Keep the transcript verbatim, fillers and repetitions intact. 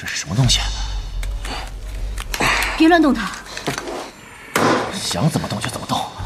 这是什么东西？ 别乱动它。 想怎么动就怎么动。